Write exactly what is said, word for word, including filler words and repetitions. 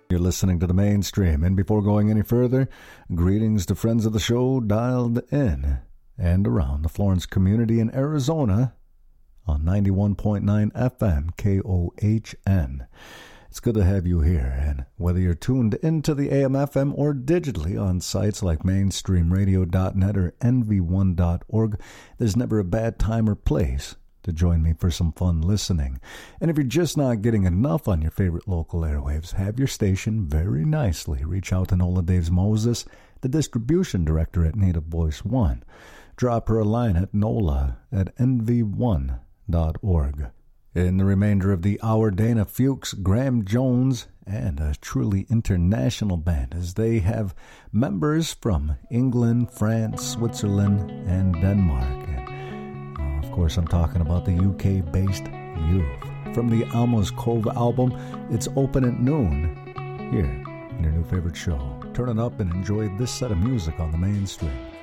You're listening to The Mainstream, and before going any further, greetings to friends of the show dialed in and around the Florence community in Arizona on ninety-one point nine F M K O H N. It's good to have you here, and whether you're tuned into the A M F M or digitally on sites like mainstream radio dot net or N V one dot org, there's never a bad time or place to join me for some fun listening. And if you're just not getting enough on your favorite local airwaves, have your station very nicely reach out to Nola Daves Moses, the distribution director at Native Voice One. Drop her a line at nola at N V one dot org. In the remainder of the hour, Dana Fuchs, Graham Jones, and a truly international band, as they have members from England, France, Switzerland, and Denmark. And, uh, of course, I'm talking about the U K-based Youth. From the Alma's Cove album, it's Open at Noon, here in your new favorite show. Turn it up and enjoy this set of music on The Mainstream.